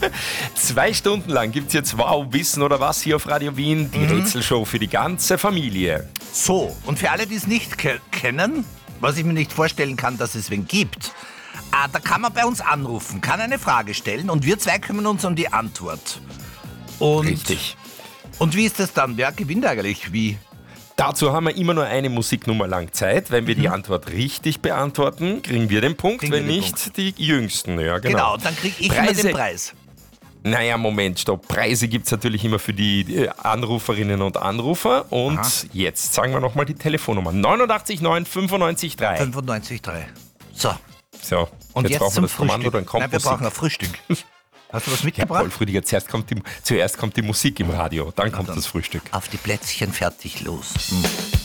2 Stunden lang gibt es jetzt Wow, Wissen oder was hier auf Radio Wien. Die Rätselshow für die ganze Familie. So, und für alle, die es nicht kennen, was ich mir nicht vorstellen kann, dass es wen gibt, da kann man bei uns anrufen, kann eine Frage stellen und wir zwei kümmern uns um die Antwort. Und, Richtig. Und wie ist das dann? Wer gewinnt eigentlich? Wie? Dazu haben wir immer nur eine Musiknummer lang Zeit. Wenn wir die Antwort richtig beantworten, kriegen wir den Punkt, wenn nicht die Jüngsten. Ja, Genau, dann kriege ich immer den Preis. Naja, Moment, stopp. Preise gibt es natürlich immer für die Anruferinnen und Anrufer. Und jetzt sagen wir nochmal die Telefonnummer. 89 9 95 3. 95,3. So. Und jetzt brauchen zum wir das Kommando, Frühstück. dann kommt Nein, wir Musik. brauchen ein Frühstück. Hast du was Ja, mitgebracht? Paul Früdiger, zuerst kommt die Musik im Radio, dann kommt das Frühstück. Auf die Plätzchen, fertig, los.